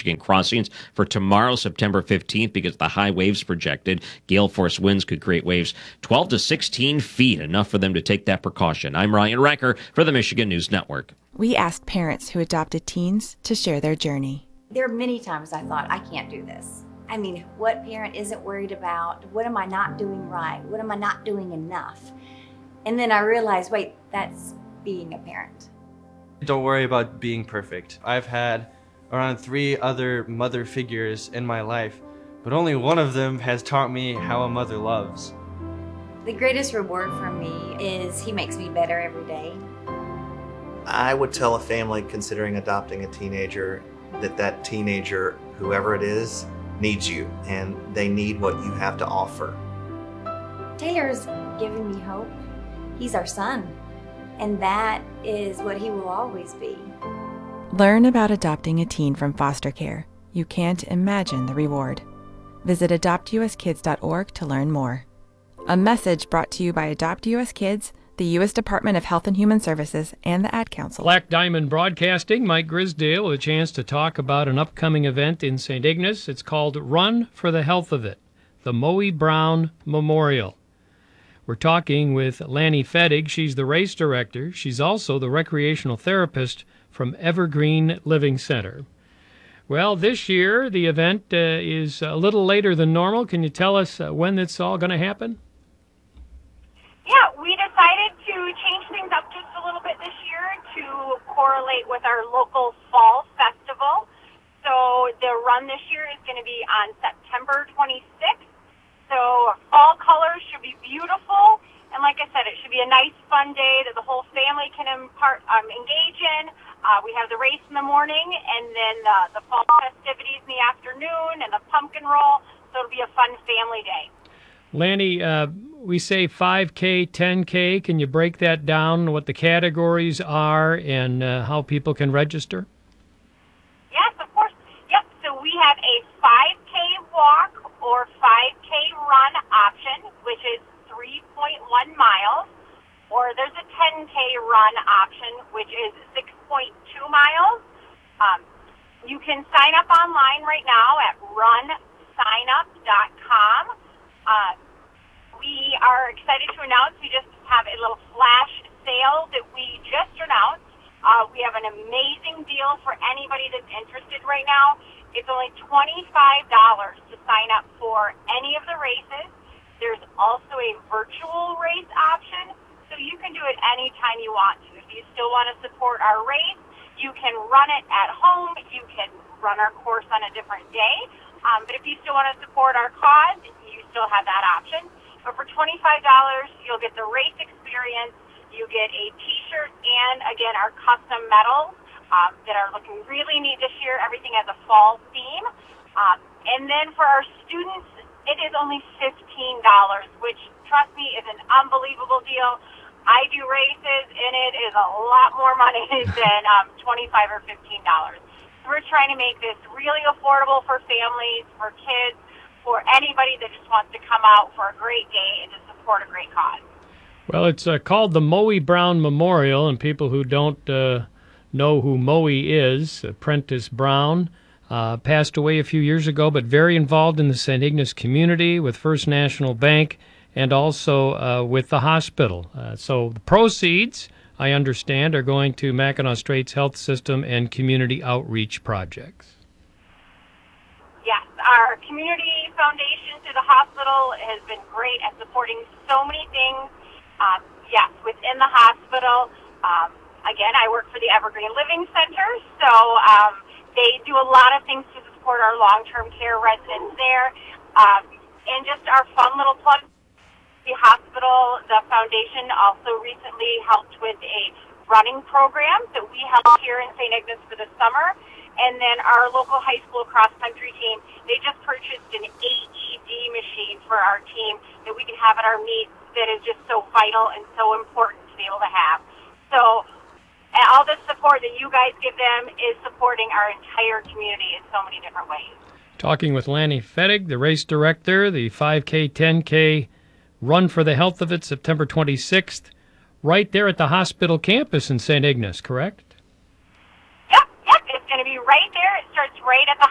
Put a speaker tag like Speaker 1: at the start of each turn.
Speaker 1: Michigan crossings for tomorrow, September 15th, because the high waves projected. Gale force winds could create waves 12 to 16 feet, enough for them to take that precaution. I'm Ryan Recker for the Michigan News Network.
Speaker 2: We asked parents who adopted teens to share their journey.
Speaker 3: There are many times I thought, I can't do this. I mean, what parent isn't worried about? What am I not doing right? What am I not doing enough? And then I realized, wait, that's being a parent.
Speaker 4: Don't worry about being perfect. I've had around 3 other mother figures in my life, but only one of them has taught me how a mother loves.
Speaker 3: The greatest reward for me is he makes me better every day.
Speaker 5: I would tell a family considering adopting a teenager that teenager, whoever it is, needs you, and they need what you have to offer.
Speaker 3: Taylor's given me hope. He's our son, and that is what he will always be.
Speaker 2: Learn about adopting a teen from foster care. You can't imagine the reward. Visit adoptuskids.org to learn more. A message brought to you by Adopt US Kids, the U.S. Department of Health and Human Services, and the Ad Council.
Speaker 6: Black Diamond Broadcasting, Mike Grisdale, with a chance to talk about an upcoming event in St. Ignace. It's called Run for the Health of It, the Moe Brown Memorial. We're talking with Lanny Fettig. She's the race director. She's also the recreational therapist from Evergreen Living Center. Well, this year the event is a little later than normal. Can you tell us when it's all going to happen?
Speaker 7: Yeah, we decided to change things up just a little bit this year to correlate with our local fall festival. So the run this year is going to be on September 26th. So fall colors should be beautiful. And like I said, it should be a nice, fun day that the whole family can engage in. We have the race in the morning, and then the fall festivities in the afternoon, and the pumpkin roll. So it'll be a fun family day.
Speaker 6: Lanny, we say 5K, 10K. Can you break that down, what the categories are, and how people can register?
Speaker 7: Yes, of course. Yep, so we have a 5K walk or 5K run option, which is 3.1 miles, or there's a 10K run option, which is 6.2 miles. You can sign up online right now at runsignup.com. We are excited to announce we just have a little flash sale that we just announced. We have an amazing deal for anybody that's interested right now. It's only $25 to sign up for any of the races. There's also a virtual race option, so you can do it anytime you want to. If you still want to support our race, you can run it at home. You can run our course on a different day. But if you still want to support our cause, you still have that option. But for $25, you'll get the race experience, you get a T-shirt, and, again, our custom medals that are looking really neat this year. Everything has a fall theme. And then for our students, it is only $15, which, trust me, is an unbelievable deal. I do races, and it is a lot more money than $25 or $15. So we're trying to make this really affordable for families, for kids, for anybody that just wants to come out for a great day and to support a great cause.
Speaker 6: Well, it's called the Moe Brown Memorial, and people who don't know who Moe is, Prentice Brown, passed away a few years ago, but very involved in the St. Ignace community with First National Bank and also with the hospital. So the proceeds, I understand, are going to Mackinac Straits Health System and community outreach projects.
Speaker 7: Yes, our community foundation through the hospital has been great at supporting so many things. Yes, within the hospital. Again, I work for the Evergreen Living Center, so they do a lot of things to support our long-term care residents there. And just our fun little plug, the hospital, the foundation also recently helped with a running program that we held here in St. Ignace for the summer. And then our local high school cross-country team, they just purchased an AED machine for our team that we can have at our meets that is just so vital and so important to be able to have. So and all the support that you guys give them is supporting our entire community in so many different ways.
Speaker 6: Talking with Lanny Fettig, the race director, the 5K, 10K Run for the Health of It, September 26th, right there at the hospital campus in St. Ignace, correct?
Speaker 7: Yep, it's going to be right there. It starts right at the